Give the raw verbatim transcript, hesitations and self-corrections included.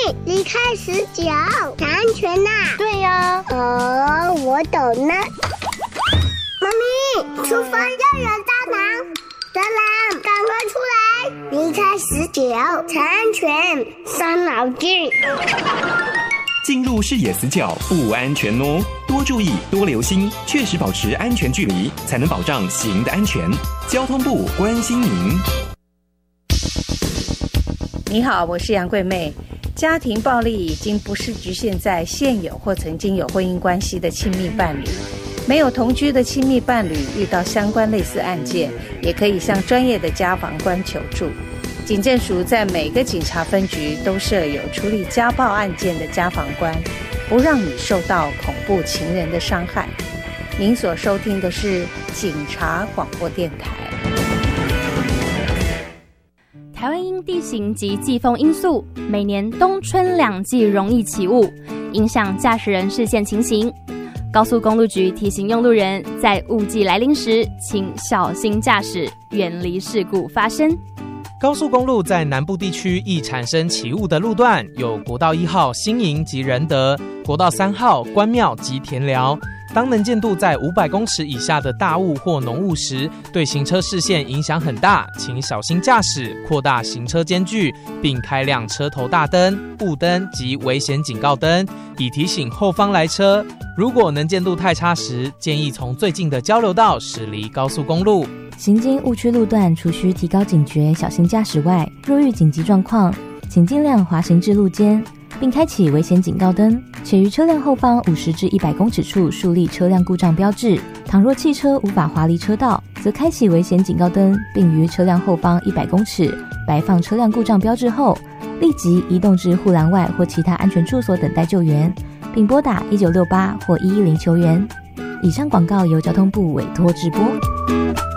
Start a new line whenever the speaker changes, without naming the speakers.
离开死角才安全呐、啊。
对呀、啊。
哦，我懂了。妈咪，厨房要有蟑螂，蟑螂赶快出来！离开死角才安全，伤脑筋。
进入视野死角不安全哦，多注意多留心，确实保持安全距离，才能保障行的安全。交通部关心您。
你好，我是杨桂妹。家庭暴力已经不是局限在现有或曾经有婚姻关系的亲密伴侣，没有同居的亲密伴侣遇到相关类似案件，也可以向专业的家防官求助。警政署在每个警察分局都设有处理家暴案件的家防官，不让你受到恐怖情人的伤害。您所收听的是警察广播电台。
台湾因地形及季风因素，每年冬春两季容易起雾，影响驾驶人视线情形。高速公路局提醒用路人，在雾季来临时，请小心驾驶，远离事故发生。
高速公路在南部地区易产生起雾的路段有国道一号新营及仁德，国道三号关庙及田寮。当能见度在五百公尺以下的大雾或浓雾时，对行车视线影响很大，请小心驾驶，扩大行车间距，并开亮车头大灯、雾灯及危险警告灯，以提醒后方来车。如果能见度太差时，建议从最近的交流道驶离高速公路。
行经误区路段，除需提高警觉、小心驾驶外，若遇紧急状况，请尽量滑行至路肩，并开启危险警告灯，且于车辆后方五十至一百公尺处树立车辆故障标志。倘若汽车无法滑离车道，则开启危险警告灯，并于车辆后方一百公尺摆放车辆故障标志后，立即移动至护栏外或其他安全处所等待救援，并拨打一九六八或一一零求援。以上广告由交通部委托直播。